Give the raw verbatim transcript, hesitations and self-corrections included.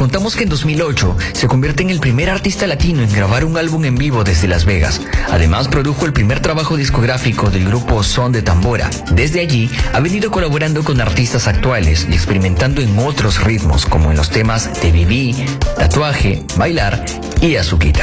contamos que en dos mil ocho se convierte en el primer artista latino en grabar un álbum en vivo desde Las Vegas. Además, produjo el primer trabajo discográfico del grupo Son de Tambora. Desde allí, ha venido colaborando con artistas actuales y experimentando en otros ritmos, como en los temas Te Viví, Tatuaje, Bailar y Azuquita.